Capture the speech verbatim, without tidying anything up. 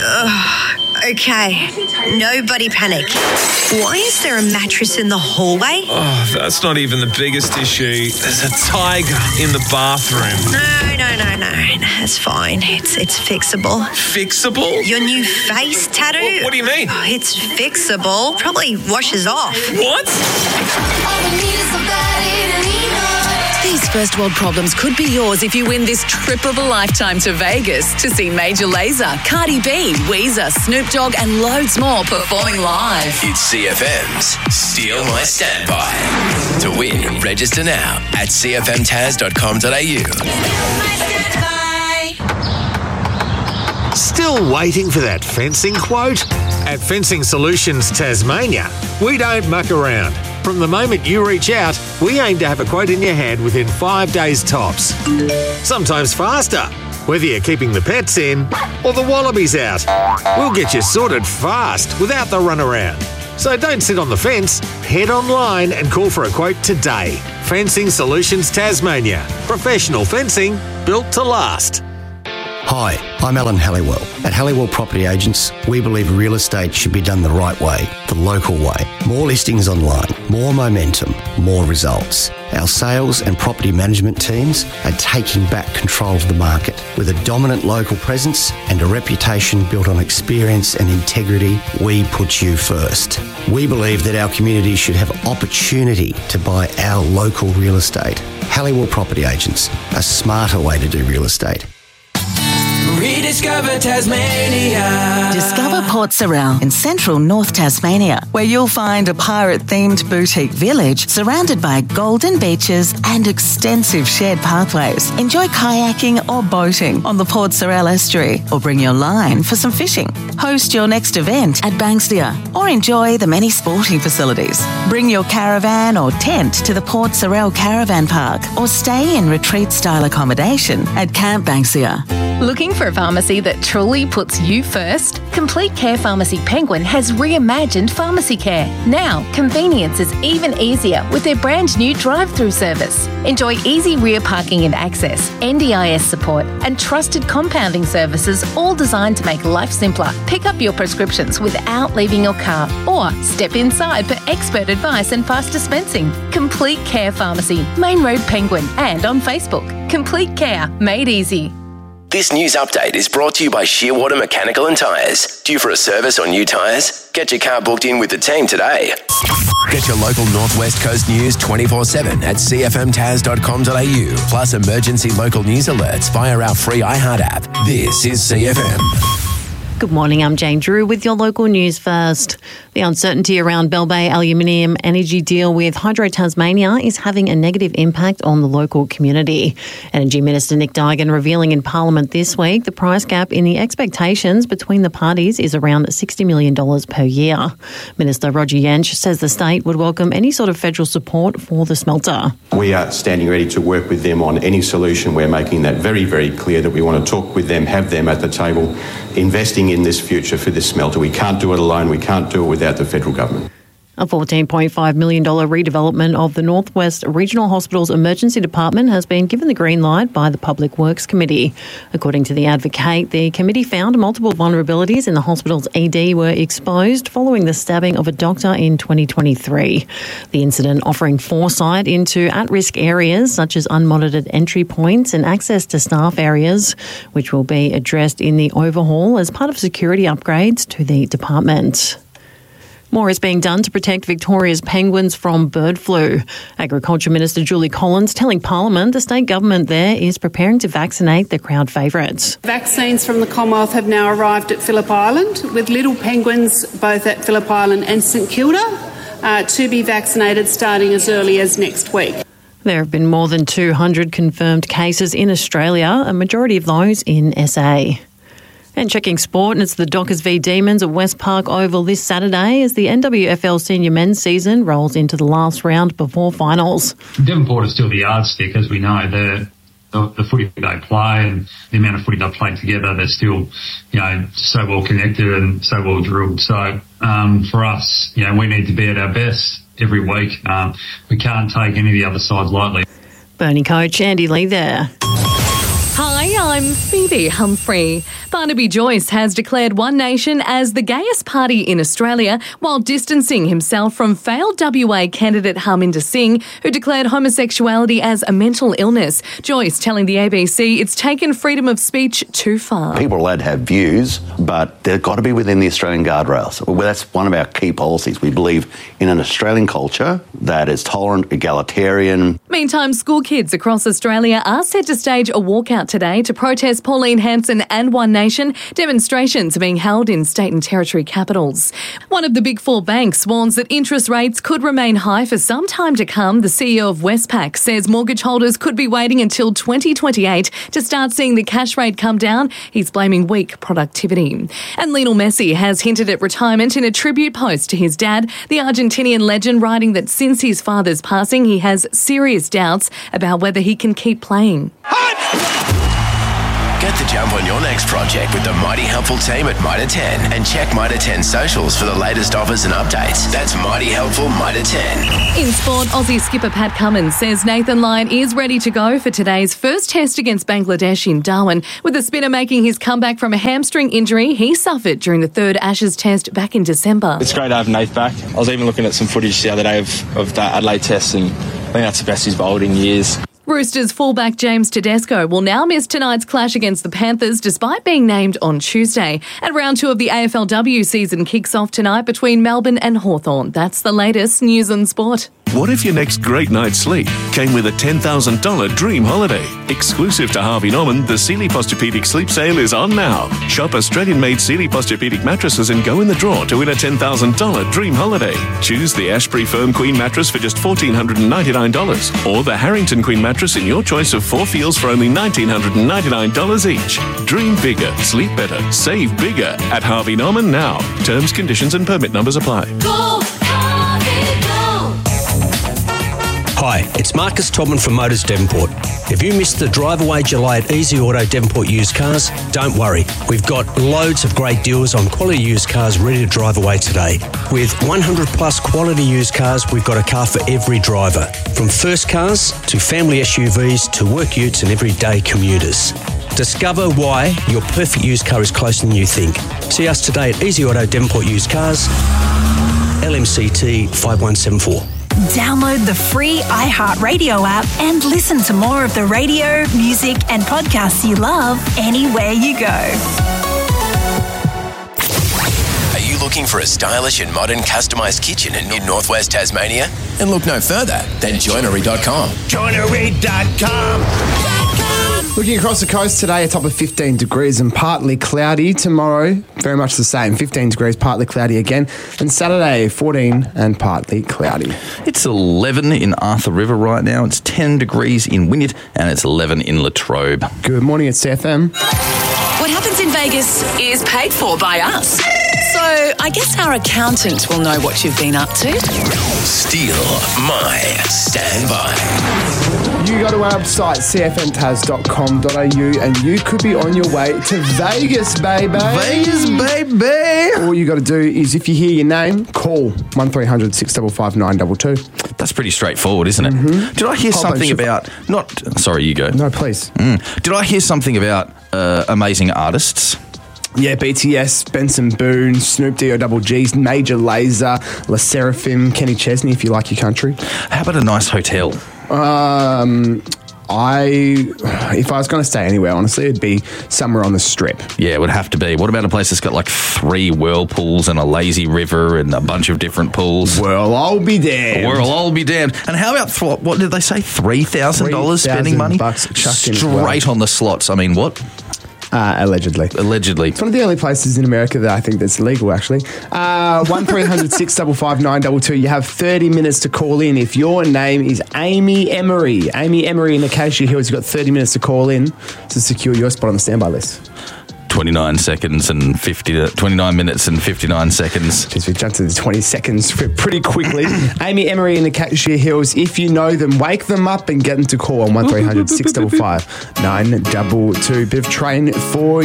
Ugh. Okay, nobody panic. Why is there a mattress in the hallway? Oh, that's not even the biggest issue. There's a tiger in the bathroom. No, no, no, no. That's fine. It's it's fixable. Fixable? Your new face tattoo? What, what do you mean? Oh, it's fixable. Probably washes off. What? These first world problems could be yours if you win this trip of a lifetime to Vegas to see Major Lazer, Cardi B, Weezer, Snoop Dogg and loads more performing live. It's C F M's Steal My Standby. To win, register now at c f m taz dot com dot a u. Still waiting for that fencing quote? At Fencing Solutions Tasmania, we don't muck around. From the moment you reach out, we aim to have a quote in your hand within five days tops. Sometimes faster, whether you're keeping the pets in or the wallabies out. We'll get you sorted fast without the runaround. So don't sit on the fence, head online and call for a quote today. Fencing Solutions Tasmania. Professional fencing built to last. Hi, I'm Alan Halliwell. At Halliwell Property Agents, we believe real estate should be done the right way, the local way. More listings online, more momentum, more results. Our sales and property management teams are taking back control of the market. With a dominant local presence and a reputation built on experience and integrity, we put you first. We believe that our community should have opportunity to buy our local real estate. Halliwell Property Agents, a smarter way to do real estate. Rediscover Tasmania. Discover Port Sorell in central North Tasmania, where you'll find a pirate-themed boutique village surrounded by golden beaches and extensive shared pathways. Enjoy kayaking or boating on the Port Sorell estuary, or bring your line for some fishing. Host your next event at Banksia, or enjoy the many sporting facilities. Bring your caravan or tent to the Port Sorell Caravan Park, or stay in retreat-style accommodation at Camp Banksia. Looking for a pharmacy that truly puts you first? Complete Care Pharmacy Penguin has reimagined pharmacy care. Now, convenience is even easier with their brand new drive-through service. Enjoy easy rear parking and access, N D I S support, and trusted compounding services, all designed to make life simpler. Pick up your prescriptions without leaving your car, or step inside for expert advice and fast dispensing. Complete Care Pharmacy, Main Road Penguin, and on Facebook. Complete Care, made easy. This news update is brought to you by Shearwater Mechanical and Tyres. Due for a service or new tyres? Get your car booked in with the team today. Get your local North West Coast news twenty-four seven at c f m taz dot com dot a u. Plus emergency local news alerts via our free iHeart app. This is C F M. Good morning, I'm Jane Drew with your local news first. The uncertainty around Bell Bay Aluminium energy deal with Hydro Tasmania is having a negative impact on the local community. Energy Minister Nick Duigan revealing in Parliament this week the price gap in the expectations between the parties is around sixty million dollars per year. Minister Roger Jensch says the state would welcome any sort of federal support for the smelter. We are standing ready to work with them on any solution. We're making that very, very clear that we want to talk with them, have them at the table, investing in this future for this smelter. We can't do it alone. We can't do it without the federal government. A fourteen point five million dollars redevelopment of the North West Regional Hospital's emergency department has been given the green light by the Public Works Committee. According to the Advocate, the committee found multiple vulnerabilities in the hospital's E D were exposed following the stabbing of a doctor in twenty twenty-three. The incident offering foresight into at-risk areas such as unmonitored entry points and access to staff areas, which will be addressed in the overhaul as part of security upgrades to the department. More is being done to protect Victoria's penguins from bird flu. Agriculture Minister Julie Collins telling Parliament the state government there is preparing to vaccinate the crowd favourites. Vaccines from the Commonwealth have now arrived at Phillip Island, with little penguins both at Phillip Island and St Kilda uh, to be vaccinated starting as early as next week. There have been more than two hundred confirmed cases in Australia, a majority of those in S A. And checking sport, and it's the Dockers v Demons at West Park Oval this Saturday as the N W F L senior men's season rolls into the last round before finals. Devonport is still the yardstick, as we know. The, the, the footy they play and the amount of footy they play together, they're still, you know, so well connected and so well drilled. So um, for us, you know, we need to be at our best every week. Um, we can't take any of the other sides lightly. Burnie coach Andy Lee there. Hi, I'm Phoebe Humphrey. Barnaby Joyce has declared One Nation as the gayest party in Australia while distancing himself from failed W A candidate Harminder Singh, who declared homosexuality as a mental illness. Joyce telling the A B C it's taken freedom of speech too far. People are allowed to have views, but they've got to be within the Australian guardrails. Well, that's one of our key policies. We believe in an Australian culture that is tolerant, egalitarian. Meantime, school kids across Australia are set to stage a walkout today to protest Pauline Hanson and One Nation. Demonstrations are being held in state and territory capitals. One of the big four banks warns that interest rates could remain high for some time to come. The C E O of Westpac says mortgage holders could be waiting until twenty twenty-eight to start seeing the cash rate come down. He's blaming weak productivity. And Lionel Messi has hinted at retirement in a tribute post to his dad, the Argentinian legend, writing that since his father's passing, he has serious doubts about whether he can keep playing. Get the jump on your next project with the Mighty Helpful team at Mitre ten and check Mitre ten socials for the latest offers and updates. That's Mighty Helpful Mitre ten. In sport, Aussie skipper Pat Cummins says Nathan Lyon is ready to go for today's first test against Bangladesh in Darwin, with the spinner making his comeback from a hamstring injury he suffered during the third Ashes test back in December. It's great to have Nath back. I was even looking at some footage the other day of, of that Adelaide test, and I think that's the best he's bowled in years. Roosters fullback James Tedesco will now miss tonight's clash against the Panthers despite being named on Tuesday. And round two of the A F L W season kicks off tonight between Melbourne and Hawthorn. That's the latest news and sport. What if your next great night's sleep came with a ten thousand dollars dream holiday? Exclusive to Harvey Norman, the Sealy Posturepedic Sleep Sale is on now. Shop Australian-made Sealy Posturepedic mattresses and go in the draw to win a ten thousand dollars dream holiday. Choose the Ashbury Firm Queen mattress for just one thousand four hundred ninety-nine dollars or the Harrington Queen mattress in your choice of four feels for only one thousand nine hundred ninety-nine dollars each. Dream bigger, sleep better, save bigger at Harvey Norman now. Terms, conditions and permit numbers apply. Go, Harvey, go. Hi, it's Marcus Todman from Motors Devonport. If you missed the drive away July at Easy Auto Devonport used cars, don't worry. We've got loads of great deals on quality used cars ready to drive away today. With one hundred plus quality used cars, we've got a car for every driver. From first cars to family S U Vs to work utes and everyday commuters. Discover why your perfect used car is closer than you think. See us today at Easy Auto Devonport Used Cars, L M C T five one seven four. Download the free iHeartRadio app and listen to more of the radio, music and podcasts you love anywhere you go. Are you looking for a stylish and modern customised kitchen in mid-northwest Tasmania? And look no further than joinery dot com. joinery dot com. Looking across the coast today, a top of fifteen degrees and partly cloudy. Tomorrow, very much the same, fifteen degrees, partly cloudy again. And Saturday, fourteen and partly cloudy. It's eleven in Arthur River right now. It's ten degrees in Wynyard and it's eleven in Latrobe. Good morning, it's C F M. What happens in Vegas is paid for by us. So I guess our accountant will know what you've been up to. Steal my standby. You go to our website, c f m tas dot com dot a u, and you could be on your way to Vegas, baby. Vegas, baby. All you got to do is, if you hear your name, call one three hundred six five five nine two two. That's pretty straightforward, isn't it? Mm-hmm. Did I hear Whole something bunch of- about... Not... Sorry, you go. No, please. Mm. Did I hear something about uh, amazing artists? Yeah, B T S, Benson Boone, Snoop D O Double G's, Major Lazer, La Seraphim, Kenny Chesney, if you like your country. How about a nice hotel? Um, I, if I was going to stay anywhere, honestly, it'd be somewhere on the strip. Yeah, it would have to be. What about a place that's got like three whirlpools and a lazy river and a bunch of different pools? Well, I'll be damned. Well, I'll be damned. And how about, th- what did they say, three thousand dollars spending money? bucks chucked in as Straight well. on the slots. I mean, what? Uh, allegedly. Allegedly. It's one of the only places in America that I think that's legal, actually. Uh, one three hundred six five five nine two two. You have thirty minutes to call in. If your name is Amy Emery, Amy Emery in Acacia Hills, you've got thirty minutes to call in to secure your spot on the standby list. twenty-nine seconds and fifty, twenty-nine minutes and fifty-nine seconds. Jeez, we jumped to the twenty seconds pretty quickly. Amy Emery in the Acacia Hills. If you know them, wake them up and get them to call on one three hundred six five five nine two two. Bit of train for